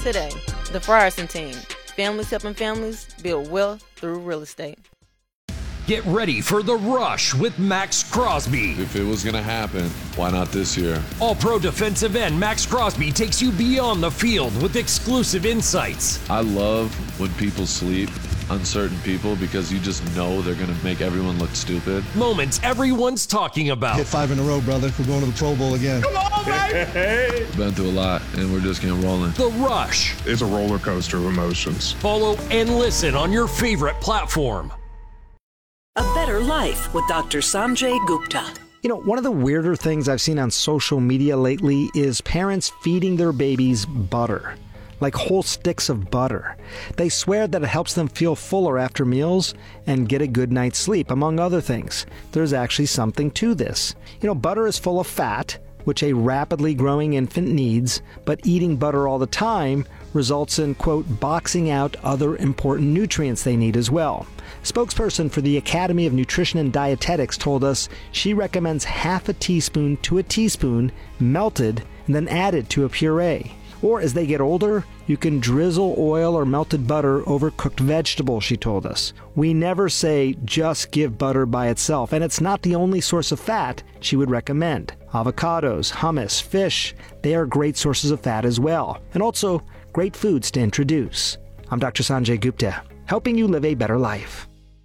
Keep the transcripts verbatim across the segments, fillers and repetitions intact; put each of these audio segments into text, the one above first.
Today, the Frierson team. Families helping families build wealth through real estate. Get ready for The Rush with Max Crosby. If it was going to happen, why not this year? All-pro defensive end Max Crosby takes you beyond the field with exclusive insights. I love when people sleep, uncertain people, because you just know they're going to make everyone look stupid. Moments everyone's talking about. Hit five in a row, brother. We're going to the Pro Bowl again. Come on, baby! Been through a lot, and we're just getting rolling. The Rush. It's a roller coaster of emotions. Follow and listen on your favorite platform. A Better Life with Doctor Sanjay Gupta. You know, one of the weirder things I've seen on social media lately is parents feeding their babies butter, like whole sticks of butter. They swear that it helps them feel fuller after meals and get a good night's sleep, among other things. There's actually something to this. You know, butter is full of fat, which a rapidly growing infant needs, but eating butter all the time results in, quote, boxing out other important nutrients they need as well. Spokesperson for the Academy of Nutrition and Dietetics told us she recommends half a teaspoon to a teaspoon melted and then added to a puree. Or as they get older, you can drizzle oil or melted butter over cooked vegetables, she told us. We never say just give butter by itself, and it's not the only source of fat she would recommend. Avocados, hummus, fish, they are great sources of fat as well, and also great foods to introduce. I'm Doctor Sanjay Gupta, helping you live a better life.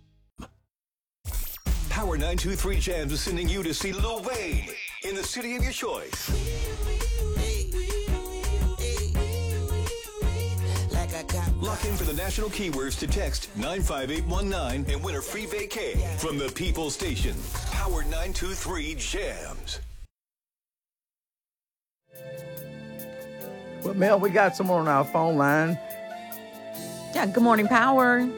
Power nine two three Jams is sending you to see Lil Wayne in the city of your choice. Lock in for the national keywords to text nine five eight one nine and win a free vacay from the People Station. Power nine two three Jams. Well, Mel, we got someone on our phone line. Yeah, good morning, Power.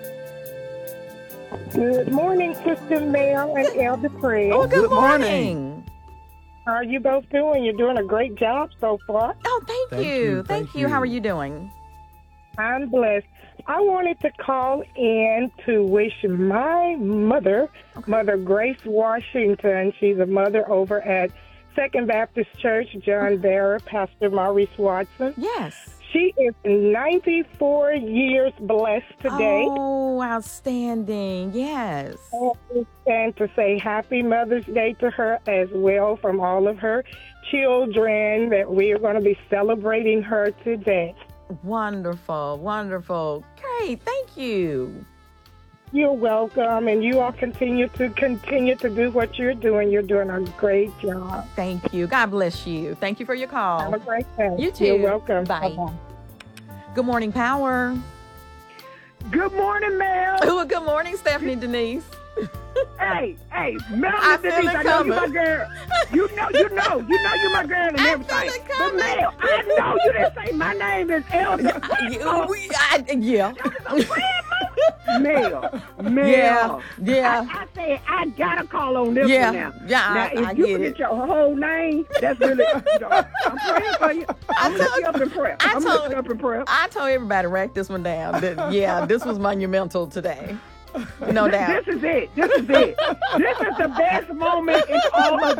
Good morning, Sister Mel and Elder Fred. Oh, good, Good morning. morning. How are you both doing? You're doing a great job so far. Oh, thank, Thank you. you, Thank, thank you. you. How are you doing? I'm blessed. I wanted to call in to wish my mother, Okay. Mother Grace Washington, she's a mother over at Second Baptist Church, John Bearer, Pastor Maurice Watson. Yes. She is ninety-four years blessed today. Oh, outstanding. Yes. And to say happy Mother's Day to her as well from all of her children that we are going to be celebrating her today. Wonderful. Wonderful. Great. Thank you. You're welcome, and you all continue to continue to do what you're doing. You're doing a great job. Thank you. God bless you. Thank you for your call. Have a great day. You too. You're welcome. Bye. Bye-bye. Good morning, Power. Good morning, Mel. Oh, good morning, Stephanie Denise. Hey, hey, Mel I and feel Denise, it I know you coming. my girl. You know, you know, you know you my girl and I everything. feel it But coming. Mel, I know you didn't say my name is Elder. You- we- I- yeah. Mel, Mel. Yeah, yeah. I, I said I gotta call on this Yeah, one now. yeah, Now, I- if I you get forget it. your whole name, that's really. I'm praying for you. I'm gonna lift you up in prayer. I I'm told- gonna lift you up in prayer. I told everybody to write this one down. That, yeah, this was monumental today. No This- doubt. This is it. This is it. This is the best moment in all of